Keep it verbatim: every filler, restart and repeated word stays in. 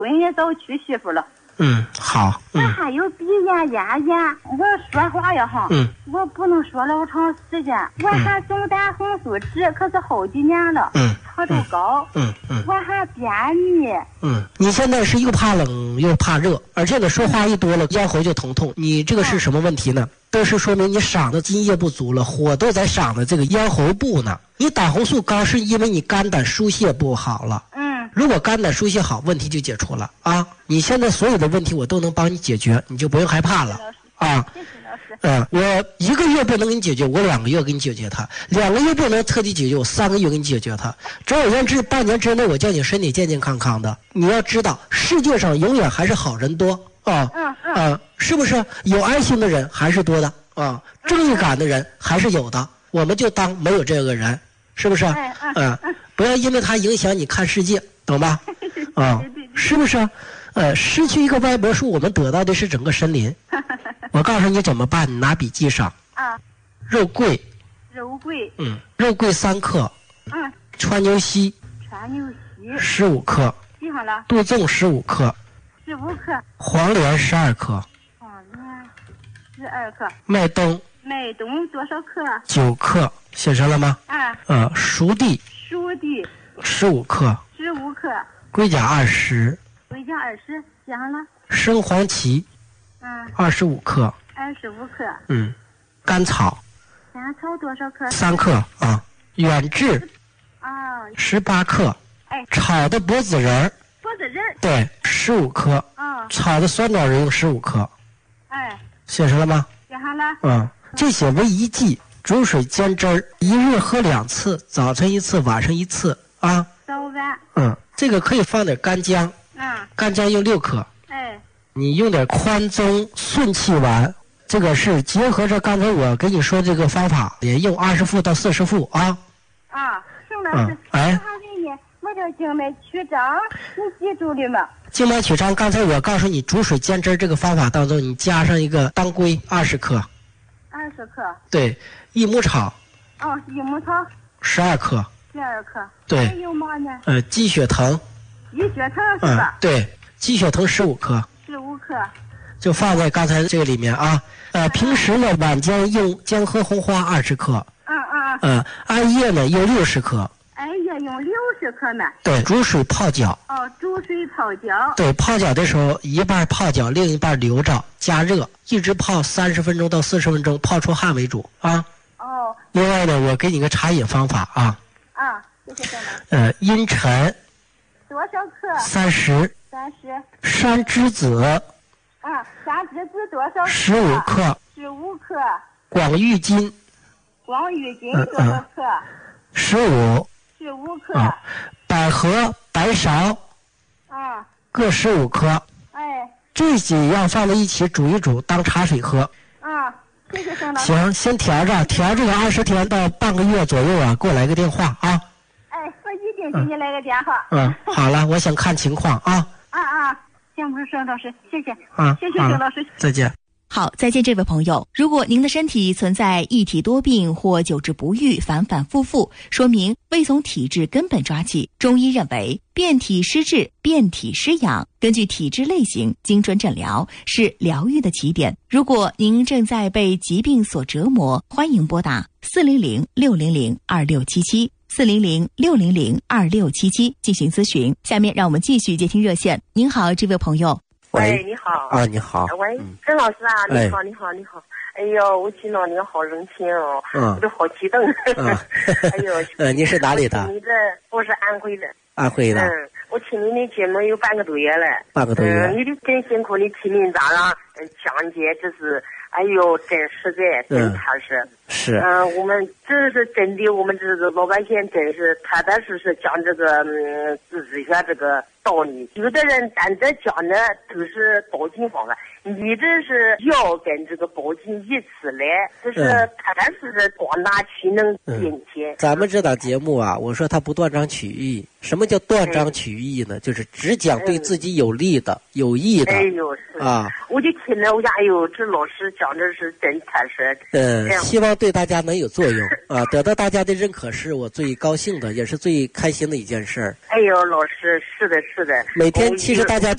婚也早娶媳妇了。 嗯，好。嗯、 我还有鼻炎、咽炎，我说话呀哈， 嗯， 我不能说老长时间。我还总打红素酯，可是好几年了。 嗯， 喝度高。 嗯嗯。 我还便秘。 嗯，你现在是又怕冷又怕热，而且呢说话一多了，咽喉就疼痛。你这个是什么问题呢？都是说明你嗓子津液不足了，火都在嗓子这个咽喉部呢。你胆红素高是因为你肝胆疏泄不好了。 嗯。 如果肝胆疏泄好，问题就解除了啊！你现在所有的问题我都能帮你解决，你就不用害怕了啊！ 谢谢老师。 嗯，我一个月不能给你解决，我两个月给你解决它；两个月不能彻底解决，我三个月给你解决它。总而言之，半年之内我叫你身体健健康康的。你要知道，世界上永远还是好人多啊！ 嗯嗯。 啊，是不是？有爱心的人还是多的啊？正义感的人还是有的。我们就当没有这个人，是不是？ 嗯嗯。嗯，不要因为他影响你看世界。懂吧？啊，是不是？呃，失去一个歪脖树，我们得到的是整个森林。我告诉你怎么办，你拿笔记上。 啊。 肉桂。 肉桂。 嗯，肉桂三克。 嗯。 川牛膝。 川牛膝。 十五克。 记上了。 杜仲十五克。 十五克。 黄连十二克。 黄连十二克。 麦冬。 麦冬多少克？ 九克，写上了吗？ 啊。 呃，熟地。 熟地。 十五克。 十五克。 龟甲二十。 龟甲二十，写上了。 生黄芪。 嗯。 二十五克。 二十五克。 嗯。甘草。 甘草多少克？ 三克啊。远志。 啊。 十八克。 哎。 炒的脖子仁儿。 脖子仁儿。 对，十五克。 啊。 炒的酸枣仁用十五克。 哎。 写上了吗？ 写上了。 嗯，这些为一剂，煮水煎汁儿，一日喝两次，早晨一次，晚上一次啊。 早晚。 嗯，这个可以放点干姜。 嗯。 干姜用六克。 哎。 你用点宽中顺气丸，这个是结合着刚才我跟你说这个方法，也用二十副到四十副啊。 啊，盛老师， 嗯、哎， 我还给你，我这静脉曲张，你记住了吗？ 静脉曲张，刚才我告诉你煮水煎汁这个方法当中，你加上一个当归二十克。 二十克。对， 益母草。 哦，益母草。 十二克。 十二克。 对。 还有嘛呢？ 呃，鸡血藤。 鸡血藤是吧？ 嗯，对，鸡血藤十五克。 十五克。 就放在刚才这个里面啊。呃，平时呢，晚间用姜和红花二十克。 嗯嗯嗯。呃，艾叶呢用六十克。 艾叶用六十克呢。 对，煮水泡脚。 哦，煮水泡脚。 对，泡脚的时候一半泡脚，另一半留着加热，一直泡三十分钟到四十分钟，泡出汗为主啊。 哦。 另外呢，我给你个茶饮方法啊。 啊，谢谢郑老师。 呃，茵陈。 多少克？ 三十。 三十。 山栀子。 啊，山栀子多少克？ 十五克。 十五克。 广郁金。 广郁金多少克？ 十五。 十五克。 啊，百合、白芍。 啊。 各十五克。 哎。 这几样放在一起煮一煮，当茶水喝。 啊，谢谢郑老师。 行，先调着，调这个二十天到半个月左右啊，给我来个电话啊。 哎，我一定给你来个电话。 嗯，好了，我想看情况啊。 啊啊，行，郑老师，谢谢。 啊， 谢谢郑老师， 再见。 好，再见，这位朋友。如果您的身体存在一体多病或久治不愈、反反复复，说明未从体质根本抓起。中医认为，变体施治、变体施养，根据体质类型精准诊疗是疗愈的起点。如果您正在被疾病所折磨，欢迎拨打四零零六零零二六七七四零零六零零二六七七进行咨询。下面让我们继续接听热线。您好，这位朋友。 喂，你好啊，你好。 喂，郑老师啊，你好，你好，你好。哎呦，我听到你好热情哦， 嗯， 我都好激动。 嗯， 哎呦， 呃，你是哪里的？ 你的，我是安徽的。 安徽的。 嗯，我听你的节目有半个多月了。 半个多月。 嗯，你的真辛苦，你听您咋样？嗯，讲解这是，哎呦，真实在，真踏实。 是。 嗯，我们这是真的，我们这个老百姓真是踏踏实实讲这个，嗯，治下这个道理。有的人单着讲的都是保健方法，你这是药跟这个保健一起来，这是踏踏实实广大其能并且。 咱们这档节目啊，我说它不断章取义。什么叫断章取义呢？嗯、就是只讲对自己有利的、嗯、有益的。 哎呦，是啊！ 我就听了，我家哎呦，这老师讲的是真踏实。 嗯，希望对大家能有作用啊！得到大家的认可是我最高兴的，也是最开心的一件事儿。 哎呦，老师，是的，是的。 每天其实大家都。